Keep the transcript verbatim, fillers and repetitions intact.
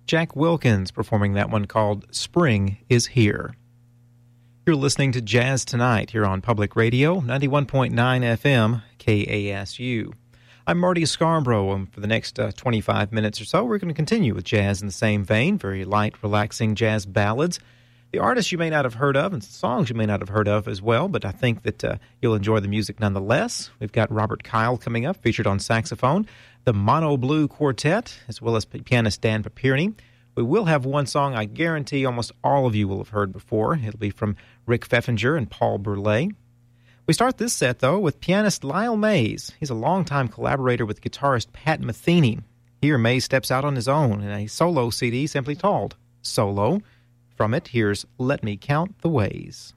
Jack Wilkins performing that one called Spring is Here. You're listening to Jazz Tonight here on Public Radio, ninety-one point nine F M, K A S U. I'm Marty Scarborough, and for the next uh, twenty-five minutes or so, we're going to continue with jazz in the same vein, very light, relaxing jazz ballads. The artists you may not have heard of and songs you may not have heard of as well, but I think that uh, you'll enjoy the music nonetheless. We've got Robert Kyle coming up, featured on saxophone, the Mono Blue Quartet, as well as pianist Dan Papirny. We will have one song I guarantee almost all of you will have heard before. It'll be from Rick Pfeffinger and Paul Burleigh. We start this set, though, with pianist Lyle Mays. He's a longtime collaborator with guitarist Pat Metheny. Here, Mays steps out on his own in a solo C D simply called Solo. From it, here's Let Me Count the Ways.